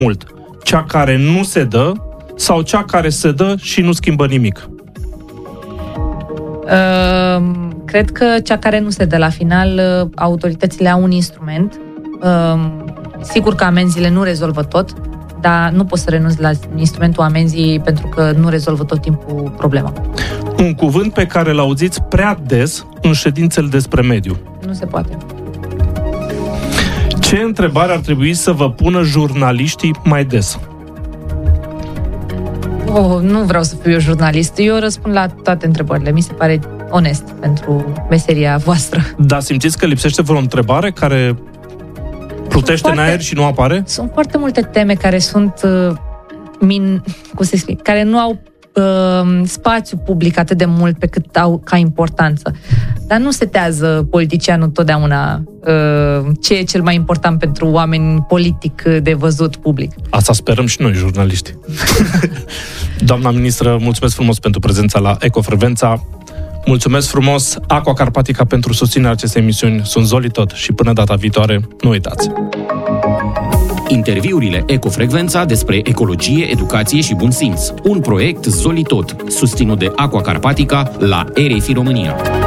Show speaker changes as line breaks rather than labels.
mult? Cea care nu se dă sau cea care se dă și nu schimbă nimic?
Cred că cea care nu se dă. La final, autoritățile au un instrument. Sigur că amenziile nu rezolvă tot, dar nu poți să renunți la instrumentul amenzii pentru că nu rezolvă tot timpul problema.
Un cuvânt pe care l-auziți prea des în ședințele despre mediu.
Nu se poate.
Ce întrebare ar trebui să vă pună jurnaliștii mai des?
Nu vreau să fiu eu jurnalist. Eu răspund la toate întrebările. Mi se pare onest pentru meseria voastră.
Dar simțiți că lipsește vreo întrebare care plutește în aer și nu apare?
Sunt foarte multe teme care sunt care nu au spațiu public atât de mult pe cât au ca importanță. Dar nu setează politicianul totdeauna ce e cel mai important pentru oameni politic de văzut public.
Asta sperăm și noi, jurnaliști. Doamna ministră, mulțumesc frumos pentru prezența la Ecofrecvența. Mulțumesc frumos Aqua Carpatica pentru susținerea acestei emisiuni. Sunt Zoli Tot și până data viitoare, nu uitați!
Interviurile Ecofrecvența despre ecologie, educație și bun simț. Un proiect Zoli Tot, susținut de Aqua Carpatica la RFI România.